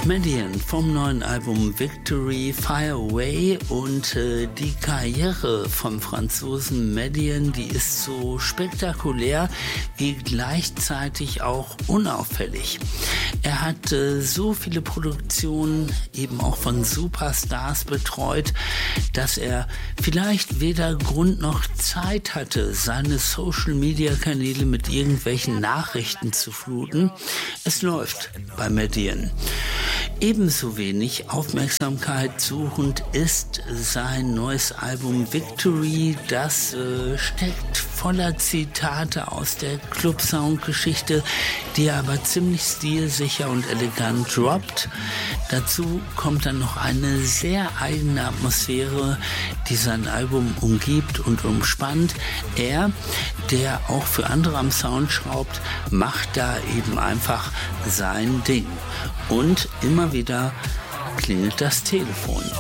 Median vom neuen Album Victory, Fire Away, und die Karriere vom Franzosen Median, die ist so spektakulär wie gleichzeitig auch unauffällig. Er hat so viele Produktionen eben auch von Superstars betreut, dass er vielleicht weder Grund noch Zeit hatte, seine Social-Media-Kanäle mit irgendwelchen Nachrichten zu fluten. Es läuft bei Median. Ebenso wenig Aufmerksamkeit suchend ist sein neues Album Victory. Das steckt voller Zitate aus der Club-Sound-Geschichte, die er aber ziemlich stilsicher und elegant droppt. Dazu kommt dann noch eine sehr eigene Atmosphäre, die sein Album umgibt und umspannt. Er, der auch für andere am Sound schraubt, macht da eben einfach sein Ding. Und immer wieder klingelt das Telefon.